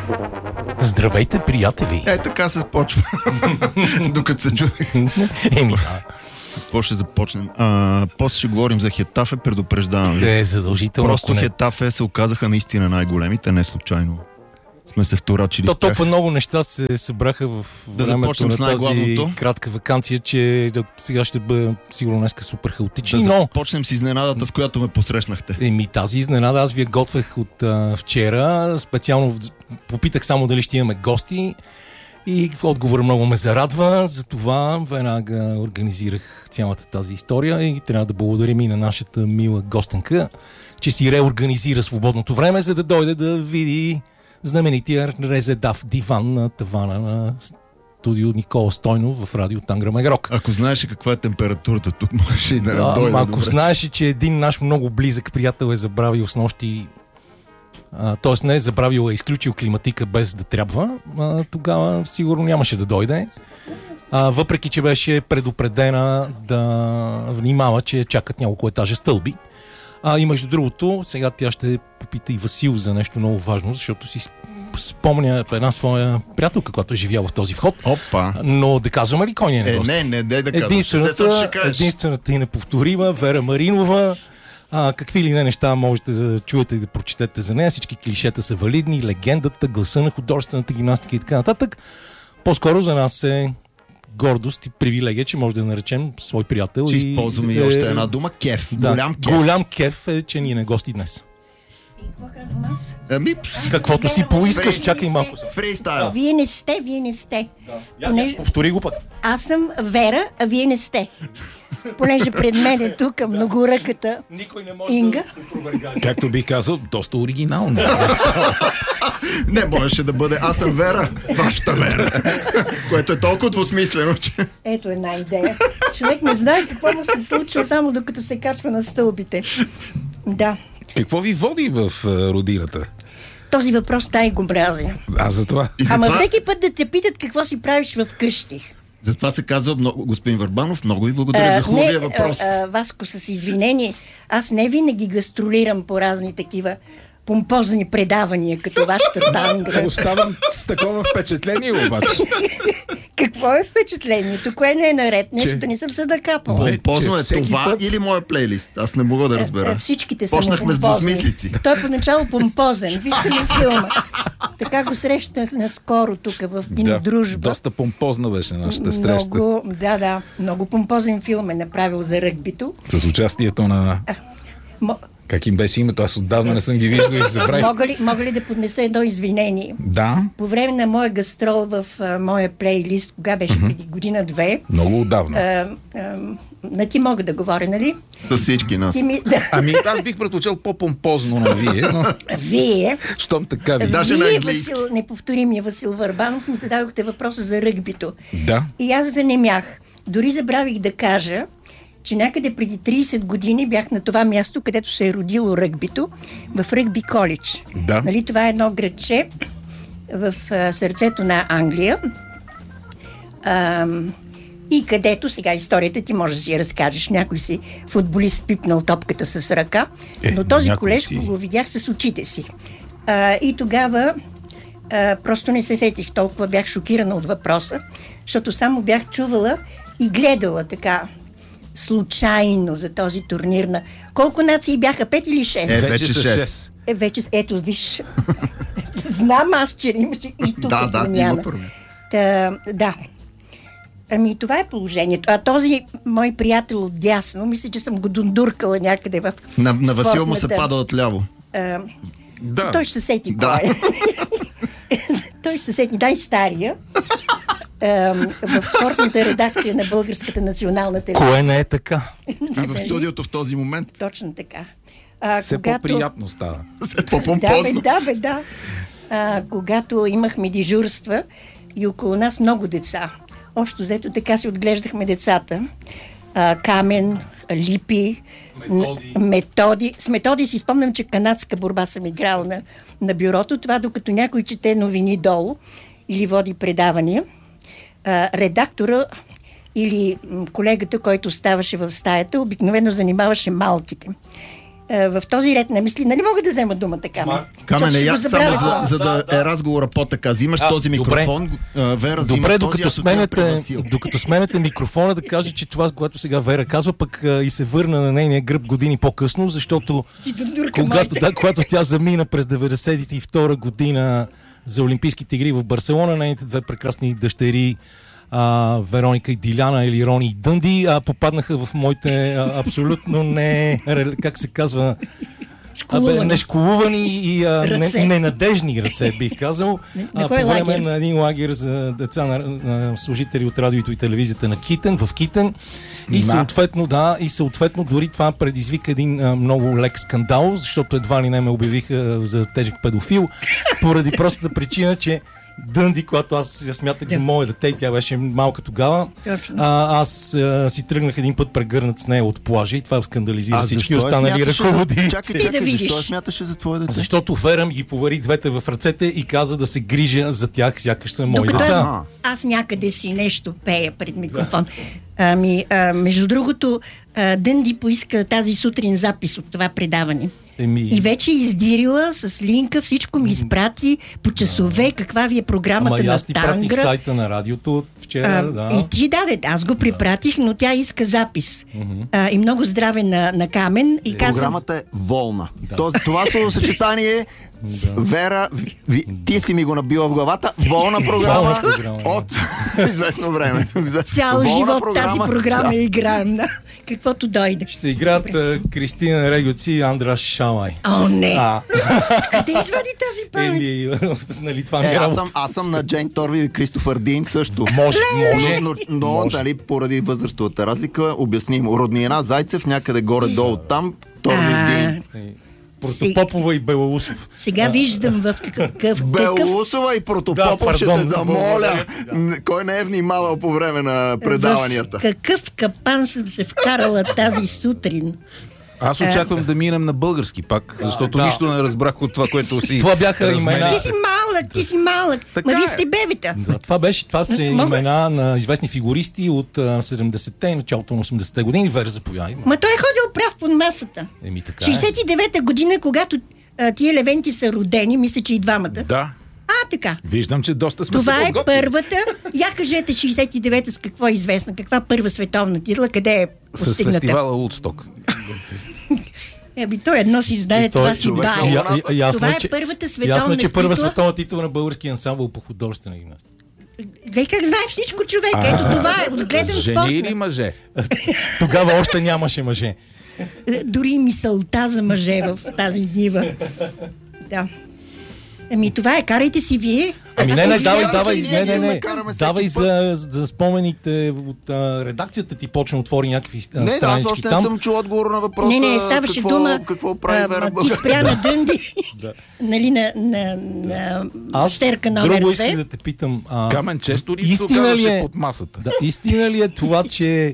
Здравейте, приятели! Така се почва. Докато се чудех. Какво ще започнем? После ще говорим за Хетафе, предупреждавам ви. Задължително. Просто Хетафе се оказаха наистина най-големите, не случайно. Сме се вторачили в тях. Толкова много неща се събраха в времето на тази кратка ваканция, че сега ще бъде сигурно днеска супер хаотични. Да започнем с изненадата, с която ме посрещнахте. Тази изненада аз ви я готвех от вчера. Специално попитах само дали ще имаме гости и отговор много ме зарадва. Затова веднага организирах цялата тази история и трябва да благодарим и на нашата мила гостенка, че си реорганизира свободното време, за да дойде да види знаменития резедав диван на тавана на студио Никола Стойнов в радио Тангра Мегрок. Ако знаеш каква е температурата тук, можеш и да не дойде. Ако знаеш, че един наш много близък приятел е забравил снощи, т.е. не е забравил, е изключил климатика без да трябва, тогава сигурно нямаше да дойде. Въпреки че беше предупредена да внимава, че чакат няколко етажа стълби. И между другото, сега тя ще попита и Васил за нещо много важно, защото си спомня една своя приятелка, която е живяла в този вход. Опа! Но да казваме ли кой не е гост? Не да казвам. Единствената и неповторима Вера Маринова. Какви ли не неща можете да чуете и да прочетете за нея. Всички клишета са валидни, легендата, гласа на художествената гимнастика и така нататък. По-скоро за нас е гордост и привилегия, че може да наречем свой приятел. Ще използваме и още една дума. Кеф. Да, голям кеф е, че ни не гости днес. И какво казвам аз? Каквото си поискаш, чакай малко. Фристайл. Вие не сте. Да. Повтори го пък. Аз съм Вера, а вие не сте. Понеже пред мен е тук многоръката Инга. Както бих казал, доста оригинално. Не можеше да бъде аз съм Вера, вашата Вера. Което е толкова двусмислено, че... Ето една идея. Човек не знае какво му се случва само докато се качва на стълбите. Да. Какво ви води в родината? Този въпрос тай го мразя. За това. Ама всеки път да те питат какво си правиш в къщи. Затова се казва, господин Върбанов, много ви благодаря за хубавия въпрос. Васко, с извинение, аз не винаги гастролирам по разни такива помпозни предавания, като вашата Тангра. Оставам с такова впечатление обаче. Какво е впечатлението? Кое не е наред? Нещото не съм се накапала. Помпозно е това или моя плейлист? Аз не мога да разбера. Всичките са почнахме с двусмислици. Той е поначало помпозен. Вижте ли филма? Така го срещнах наскоро тук в Кинодружба. Доста помпозна беше нашата среща. Много помпозен филм е направил за ръгбито. С участието на... Как им беше името? Аз отдавна не съм ги виждал и забравих. Мога ли да поднеса едно извинение? Да. По време на моя гастрол в моя плейлист, кога беше преди година-две... Много отдавна. На ти мога да говоря, нали? С всички нас. Аз бих предпочел по-помпозно на вие, но... Вие? Щом така ви. Даже на английски. Неповторимия Васил Върбанов, ми зададохте въпроса за ръгбито. Да. И аз занемях. Дори забравих да кажа, че някъде преди 30 години бях на това място, където се е родило ръгбито, в Ръгби коледж. Да. Нали, това е едно градче в сърцето на Англия. И където, сега историята ти може да си я разкажеш. Някой си футболист пипнал топката с ръка, но този колеж го видях с очите си. И тогава просто не се сетих, толкова бях шокирана от въпроса, защото само бях чувала и гледала така случайно за този турнир на... Колко нации бяха? 5 или 6? Вече 6. Ето, виж. Знам аз, че имаше и тук промяна. Да. Ами това е положението. А този мой приятел от дясно, мисля, че съм го дундуркала някъде в На Васил му се пада отляво. Да. Той ще се сети кой е. Той ще се сети най-стария. В спортната редакция на Българската национална телевизия. Кое не е така? В студиото в този момент. Точно така. Все по-приятно става. Все по-помпозно. Да. Когато имахме дежурства и около нас много деца. Общо взето така си отглеждахме децата. Камен, Липи, Методи. С Методи си спомням, че канадска борба съм играла на бюрото. Това докато някой чете новини долу или води предавания. Редактора или колегата, който ставаше в стаята, обикновено занимаваше малките. в този ред на мисли, нали мога да взема думата, Камен? Камен, само за да е разговора по-така. Взимаш този микрофон, Вера взима добре, този, докато сменете микрофона, да кажа, че това, което сега Вера казва, пък и се върна на нейния гръб години по-късно, защото когато тя замина през 92 година за Олимпийските игри в Барселона, нейните две прекрасни дъщери Вероника и Диляна, или Рони и Дънди, попаднаха в моите абсолютно как се казва, нешколувани и ненадежни ръце, бих казал. По време на един лагер за деца на служители от радиото и телевизията на Китен, в Китен. И съответно дори това предизвика един много лек скандал, защото едва ли не ме обявиха за тежък педофил, поради простата причина, че Дънди, когато аз я смятах за мое дете, тя беше малка тогава, аз си тръгнах един път прегърнат с нея от плажа и това скандализира всички останали ръководи. Чакай, защо смяташе за твое дете? Защото Вера ми ги повари двете в ръцете и каза да се грижа за тях, сякаш са мои деца. Аз някъде си нещо пея пред микрофон. Между другото, Дънди поиска тази сутрин запис от това предаване. И вече издирила с линка, всичко ми изпрати по часове, каква ви е програмата на Тангра. Аз ти пратих сайта на радиото вчера. И ти аз го препратих, но тя иска запис. И много здраве на Камен. И програмата е волна. Това съчетание Вера, ти си ми го набила в главата. Волна програма от известно време. Цял живот тази програма играем. Каквото дойде. Ще играят Кристина Регоци и Андраш Шамай. О, не! Къде извади тази памет? Нали, това ми работа. Аз съм на Джейн Торви и Кристофър Дин също. Може. Но дали поради възрастовата разлика, обяснимо. Роднина Зайцев, някъде горе-долу там, Торви Дин. Протопопова и Белоусов. Сега виждам в какъв... Белоусова и Протопопов, ще те замоля. Кой не е внимавал по време на предаванията? В какъв капан съм се вкарала тази сутрин? Аз очаквам да минем на български пак, защото нищо не разбрах от това, което си... Това бяха имена... Ти си малък. Ма вие сте бебета. Да, това са имена на известни фигуристи от 70-те и началото на 80-те години. Вера, заповядай. Ма той е ходил прав под масата. 69-та година, когато тия левенти са родени, мисля, че и двамата. Да. Така. Виждам, че доста сме това се подготвили. Това е първата. Я кажете 69-та с какво е известна? Каква първа световна титла? Къде е постигната? С фестивала Улдсток. Той едно си знае, това си дае. Това е първата световна титла. Ясно, че първа световна титла на български ансамбъл по художествена гимнастика. Как знае всичко, човек? Ето това е. Отгледан спорт. Жени или мъже? Тогава още нямаше мъже. Дори мисълта за мъже в тази днива. Да. Това е. Карайте си вие. Давай за спомените от редакцията ти почна отвори някакви странички там. Аз още не съм чул отговор на въпроса. Не, ставаше дума. Какво прави Вера? Ти спря на Дънди. Нали, на щерка номер 2. Друго исках да те питам. Камен често ли се оказваше под масата? Истина ли е това, че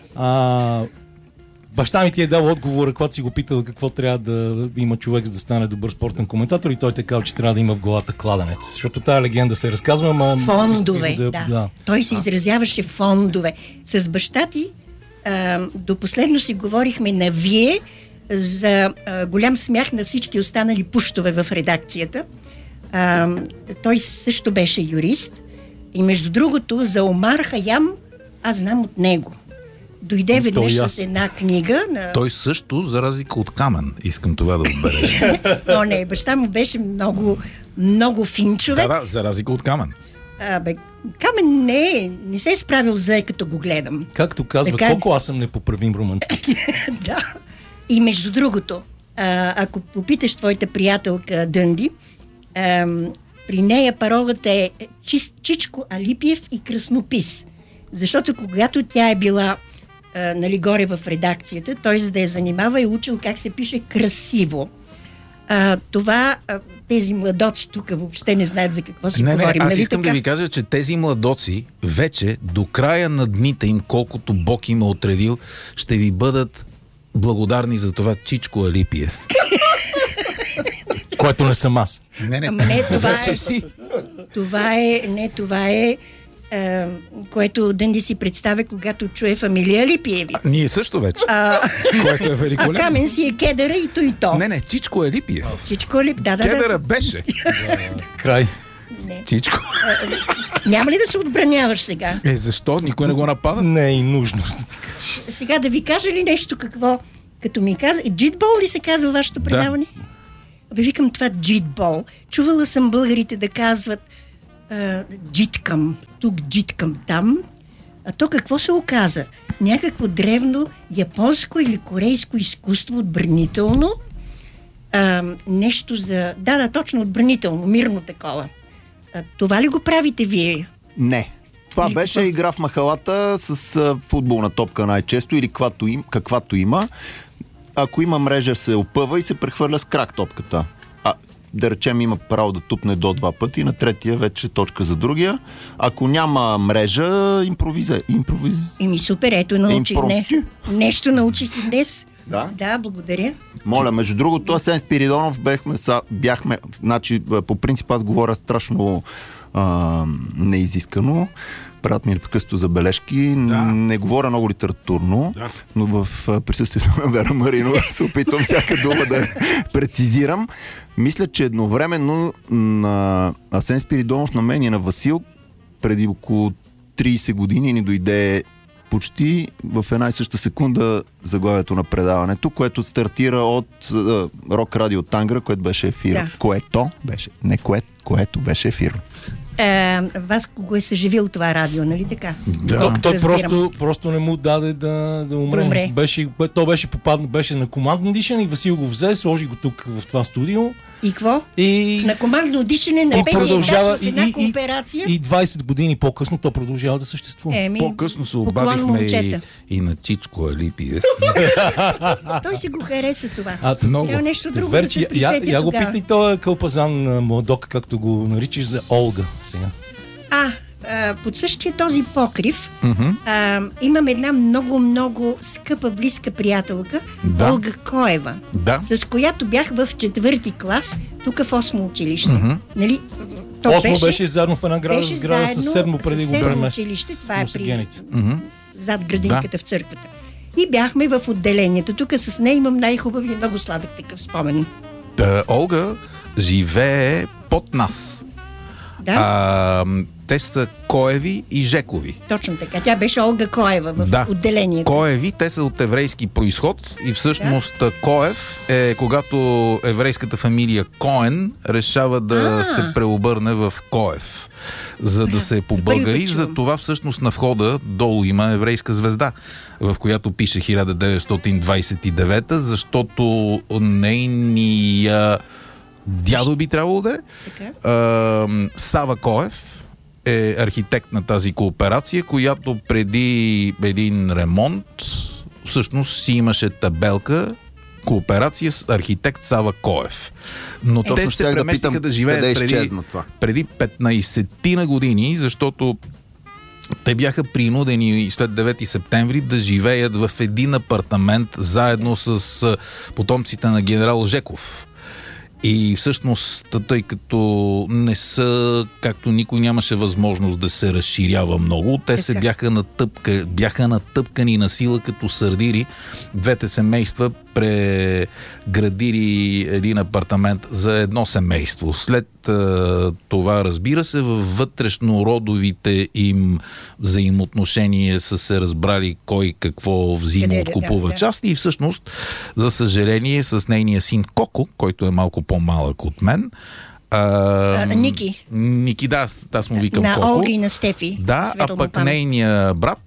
баща ми ти е дал отговора, когато си го питал какво трябва да има човек, за да стане добър спортен коментатор, и той те казал, че трябва да има в главата кладенец. Защото тая легенда се разказва, фондове, да. Той се изразяваше фондове. С баща ти до последно си говорихме на вие за голям смях на всички останали пуштове в редакцията. Той също беше юрист. И между другото, за Омар Хаям аз знам от него. Дойде веднъж с една книга. Той също, за разлика от Камен, искам това да отбележа. Но не, баща му беше много фин човек. Да, за разлика от Камен. Камен не се е справил зле, като го гледам. Както казва, колко аз съм непоправим романтик. Да. И между другото, ако попиташ твоята приятелка Дънди, при нея паролата е Чичко Алипиев и краснопис. Защото когато тя е била горе в редакцията, той за да я занимава е учил как се пише красиво. Тези младоци тук въобще не знаят за какво си говорим. Аз искам да ви кажа, че тези младоци вече до края на дните им, колкото Бог им е отредил, ще ви бъдат благодарни за това Чичко Алипиев. Което не съм аз. Това е което Дънди си представя, когато чуе фамилия Липиеви. Ние също вече. Което е великолепно. А Камен си е кедъра и то и то. Не, Чичко е Липиев. Чичко е Лип, да. Кедъра беше. Край. Не. Чичко. Няма ли да се отбраняваш сега? Защо? Никой не го напада? Не е и нужно. Сега да ви кажа ли нещо какво? Като ми каза, джитбол ли се казва вашето предаване? Да. Викам това джитбол. Чувала съм българите да казват джиткам, тук джиткам там. А то какво се оказа? Някакво древно японско или корейско изкуство отбранително. Нещо за... Да, точно отбранително, мирно такова. Това ли го правите вие? Не. Това беше игра в махалата с футболна топка най-често или каквато има. Ако има мрежа, се опъва и се прехвърля с крак топката. Да речем, има право да тупне до 2 пъти, на третия вече точка за другия. Ако няма мрежа, Еми супер, ето научих нещо научих и днес. Да, благодаря. Моля, между другото, Асен Спиридонов бяхме, значи, по принцип аз говоря страшно неизискано. Правят ми непрекъснато забележки. Не говоря много литературно, но в присъствието на Вера Маринова се опитвам всяка дума да прецизирам. Мисля, че едновременно на Асен Спиридонов, на мен и на Васил, преди около 30 години ни дойде почти в една и съща секунда заглавието на предаването, което стартира от Рок Радио Тангра, което беше ефир. Което беше ефир. Васко го е съживил това радио, нали така? Той просто не му даде да умре. Той беше на командно дишане и Васил го взе, сложи го тук в това студио. И какво? На командно дишане на петия етаж в една кооперация. И 20 години по-късно то продължава да съществува. По-късно се обадихме и на Чичко Липиев. Той си го хареса това. Трябва нещо друго да се присети тогава. Я го питай този кълпазан младок, както го наричаш, за Олга сега. Под същия този покрив имам една много скъпа, близка приятелка, Олга Коева, с която бях в 4-ти клас, тук в 8-о училище. Нали? 8-о беше заедно в една сграда с 7-о преди го бреме. Училище, това е зад градинката в църквата. И бяхме в отделението. Тук с нея имам най-хубави, много сладък такъв спомен. Олга живее под нас. Те са Коеви и Жекови. Точно така. Тя беше Олга Коева в отделението. Коеви, те са от еврейски произход и всъщност Коев е когато еврейската фамилия Коен решава да се преобърне в Коев, за да се побългари. За това всъщност на входа долу има еврейска звезда, в която пише 1929, защото нейния дядо би трябвало да е. Сава Коев е архитект на тази кооперация, която преди един ремонт всъщност си имаше табелка кооперация с архитект Сава Коев. Но те се преместиха да живеят преди 15 години, защото те бяха принудени след 9 септември да живеят в един апартамент заедно с потомците на генерал Жеков. И всъщност, тъй като не са, както никой нямаше възможност да се разширява много, те се бяха натъпкани на сила като сърдири. Двете семейства преградили един апартамент за едно семейство. След това, разбира се, във вътрешнородовите им взаимоотношения са се разбрали кой какво взима от купува части и всъщност, за съжаление, с нейния син Коко, който е малко по-малък от мен, Ники. Ники, аз му викам Коко. На Олга и на Стефи. Да, а пък нейния брат,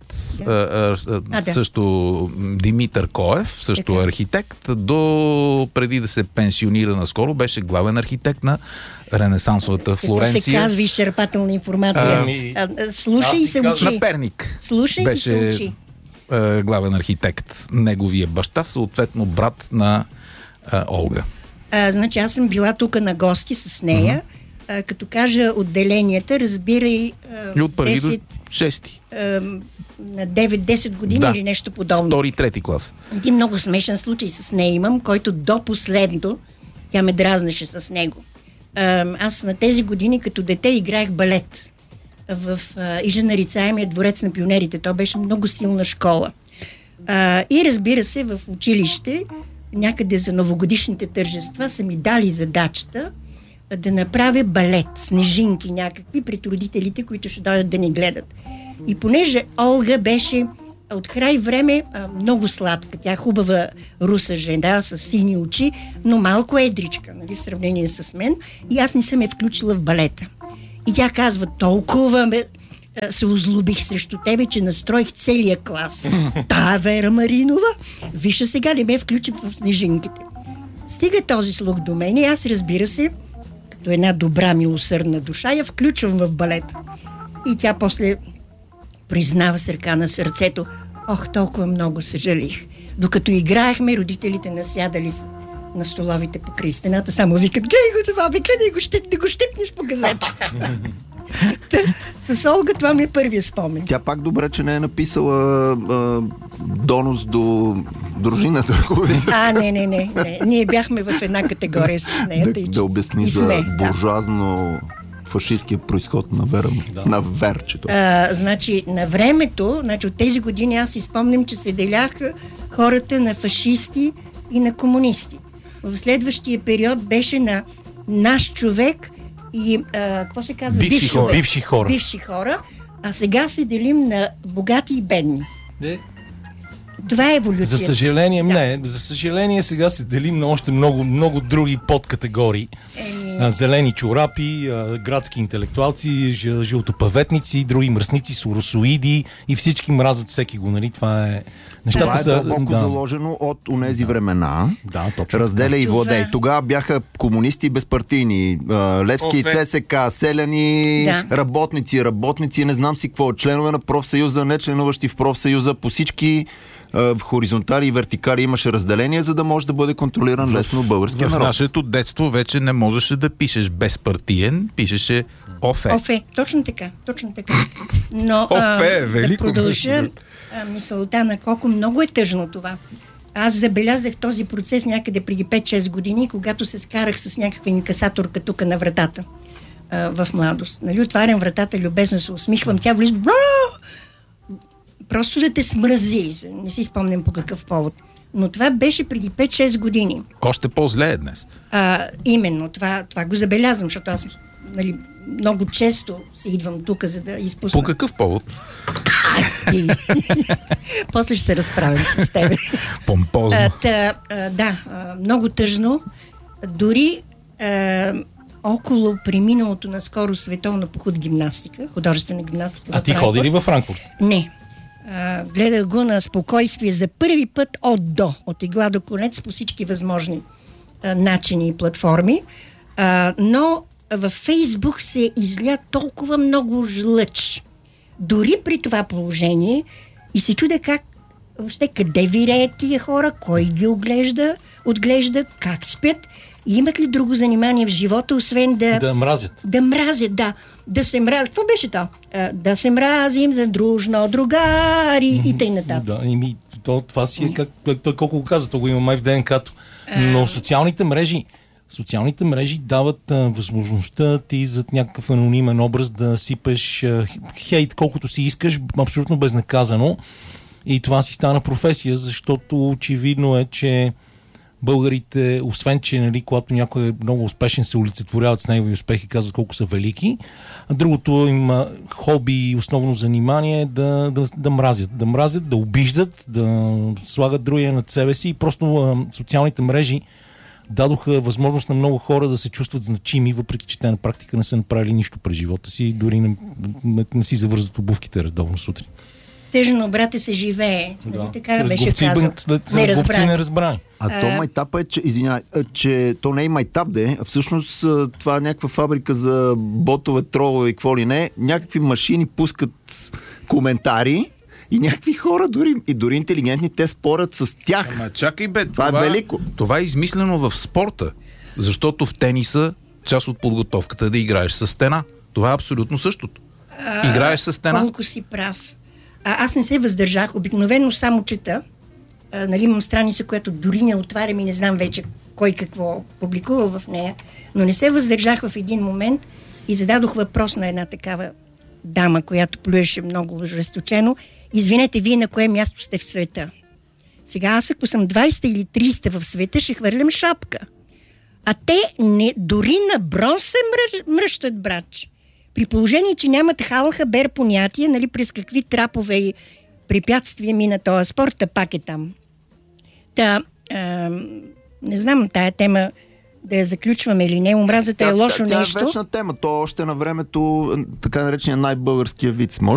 също Димитър Коев, също архитект, до преди да се пенсионира наскоро, беше главен архитект на Ренесансовата Флоренция. Какво се казва изчерпателна информация? Слушай и се учи. На Перник. Слушай и се учи. Главен архитект. Неговия баща, съответно брат на Олга. Значи аз съм била тук на гости с нея. Като кажа отделенията, разбирай от първи до 6 на 9-10 години или нещо подобно. Втори, трети клас. Един много смешен случай с нея имам, който до последно тя ме дразнеше с него. Аз на тези години като дете играех балет. в Ижа нарицаемия дворец на пионерите. То беше много силна школа. И разбира се, в училище, някъде за новогодишните тържества, са ми дали задачата да направя балет, снежинки някакви пред родителите, които ще дойдат да ни гледат. И понеже Олга беше от край време много сладка, тя хубава руса жена с сини очи, но малко едричка, нали, в сравнение с мен, и аз не съм я включила в балета. И тя казва, толкова се озлобих срещу тебе, че настроих целия клас. Та Вера Маринова, вижте сега не ме включи в снежинките. Стига този слух до мен и аз, разбира се, като една добра, милосърдна душа, я включвам в балета. И тя после признава с ръка на сърцето, толкова много съжалих. Докато играехме, родителите насядали на столовите покрай стената, само викат, гледай го това, гледай го, ще го щипнеш по газета. С Олга това ми е първия спомен. Тя пак добре, че не е написала донос до дружината. Не. Ние бяхме в една категория с нея. Да обясни за буржуазно фашистския произход на Верчето. Значи, на времето, от тези години аз си спомням, че се деляха хората на фашисти и на комунисти. В следващия период беше на наш човек и, какво се казва? Бивши хора. А сега се делим на богати и бедни. Това е еволюцията. За съжаление, не. За съжаление сега се делим на още много, много други подкатегории. Зелени чорапи, градски интелектуалци, жълтопаветници, други мръсници, соросоиди и всички мразят всеки го, нали? Това е... Това е дълбоко заложено от онези времена. Точно. Разделя и владей. Тогава бяха комунисти безпартийни. Левски и ЦСК, селяни, работници, не знам си какво. Членове на профсъюза, не членуващи в профсъюза, по всички в хоризонтали и вертикали имаше разделение, за да може да бъде контролиран лесно българския народ. В нашето детство вече не можеше да пишеш безпартиен, пишеше ОФЕ. ОФЕ, точно така. Но да продължа мисълта на колко много е тъжно това. Аз забелязах този процес някъде преди 5-6 години, когато се скарах с някаква инкасаторка тук на вратата в младост. Нали, отварям вратата, любезно се усмихвам, тя влиза просто да те смрази. Не си спомням по какъв повод. Но това беше преди 5-6 години. Още по-зле е днес. Именно, това го забелязвам, защото аз много често се идвам тук, за да изпусна. По какъв повод? После ще се разправим с тебе. Помпозно. Много тъжно. Дори около преминалото наскоро световна по гимнастика, художествена гимнастика. А ти ходи ли във Франкфурт? Не. Гледах го на спокойствие за първи път от игла до конец по всички възможни начини и платформи. Но във Фейсбук се изля толкова много жлъч. Дори при това положение и се чудя къде виреят тия хора, кой ги отглежда, как спят и имат ли друго занимание в живота, освен да мразят. Да мразят, да. Да се мразят. Какво беше то? Да се мразим за дружно другари и тъй нататък. Това си е той колко го каза, то го има май в ДНК-то. Но социалните мрежи дават възможността ти зад някакъв анонимен образ да сипеш хейт колкото си искаш, абсолютно безнаказано. И това си стана професия, защото очевидно е, че българите, освен че, нали, когато някой е много успешен, се олицетворяват с негови успехи, казват колко са велики. А другото им хоби и основно занимание е да мразят. Да мразят, да обиждат, да слагат другия над себе си. И просто социалните мрежи дадоха възможност на много хора да се чувстват значими, въпреки че те на практика не са направили нищо през живота си, дори не си завързват обувките редовно сутрин. Тъжно, брате, се живее. Да. Така беше казал. Не разбрани. А то майтап е, че то не е майтап, а всъщност това е някаква фабрика за ботове, тролове и какво ли не. Някакви машини пускат коментари и някакви хора, дори интелигентни, те спорят с тях. Ама чакай бе, това е велико. Това е измислено в спорта, защото в тениса част от подготовката е да играеш с стена. Това е абсолютно същото. Играеш с стена. Колко си прав. Аз не се въздържах, обикновено само чета. Имам страница, която дори не отварям и не знам вече кой какво публикува в нея, но не се въздържах в един момент и зададох въпрос на една такава дама, която плюеше много ожесточено: извинете, вие на кое място сте в света? Сега аз, ако съм 20 или 30 в света, ще хвърлям шапка. А те дори на бронз се мръщат, братче. При положение, че нямат хал-хабер понятие, нали, през какви трапове и препятствия мина този спорт, пак е там. Не знам тая тема да я заключваме или не. Омразата е лошо нещо. Тя е вечна тема. То още на времето, така наречения най-българския виц.